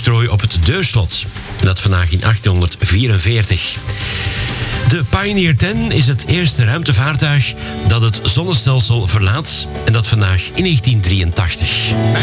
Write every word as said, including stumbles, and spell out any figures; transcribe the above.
octrooi op het deurslot. En dat vandaag in achttienhonderdvierenveertig. De Pioneer tien is het eerste ruimtevaartuig dat het zonnestelsel verlaat. En dat vandaag in negentien drieëntachtig.